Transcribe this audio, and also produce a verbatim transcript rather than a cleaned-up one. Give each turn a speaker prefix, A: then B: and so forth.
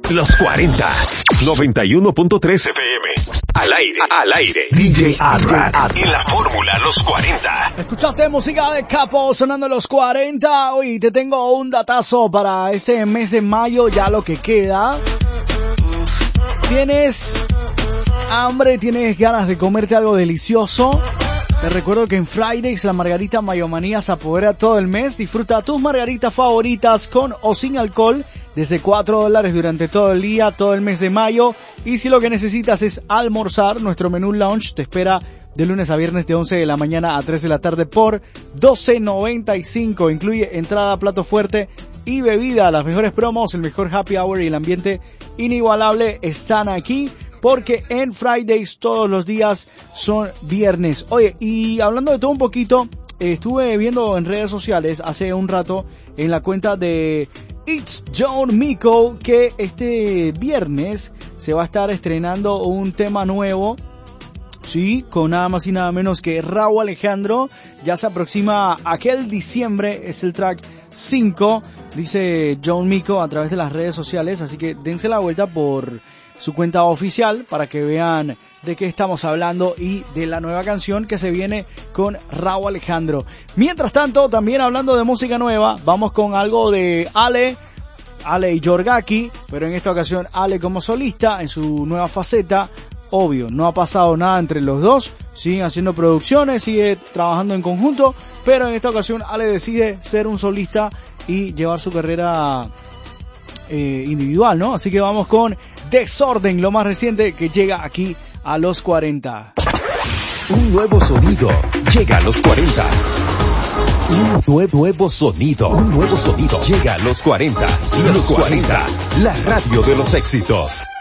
A: Los cuarenta. noventa y uno punto tres F M. Al aire, al aire. D J Adra. En la fórmula Los cuarenta.
B: Escuchaste música de Capo sonando Los cuarenta. Hoy te tengo un datazo para este mes de mayo, ya lo que queda. ¿Tienes hambre? ¿Tienes ganas de comerte algo delicioso? Te recuerdo que en Fridays la margarita Mayomanía se apodera todo el mes. Disfruta tus margaritas favoritas con o sin alcohol desde cuatro dólares durante todo el día, todo el mes de mayo. Y si lo que necesitas es almorzar, nuestro menú lounge te espera de lunes a viernes de once de la mañana a tres de la tarde por doce noventa y cinco. Incluye entrada, plato fuerte y bebida. Las mejores promos, el mejor happy hour y el ambiente inigualable están aquí. Porque en Fridays todos los días son viernes. Oye, y hablando de todo un poquito, eh, estuve viendo en redes sociales hace un rato en la cuenta de It's John Mico que este viernes se va a estar estrenando un tema nuevo. Sí, con nada más y nada menos que Rauw Alejandro. Ya se aproxima aquel diciembre, es el track cinco, dice John Mico a través de las redes sociales. Así que dense la vuelta por su cuenta oficial para que vean de qué estamos hablando y de la nueva canción que se viene con Rauw Alejandro. Mientras tanto, también hablando de música nueva, vamos con algo de Ale, Ale y Yorgaki, pero en esta ocasión Ale como solista en su nueva faceta. Obvio, no ha pasado nada entre los dos, siguen haciendo producciones, sigue trabajando en conjunto, pero en esta ocasión Ale decide ser un solista y llevar su carrera eh, individual, ¿no? Así que vamos con Desorden, lo más reciente que llega aquí a Los cuarenta.
A: Un nuevo sonido llega a Los cuarenta. Un nuevo, nuevo sonido, un nuevo sonido llega a Los cuarenta. Los cuarenta, la radio de los éxitos.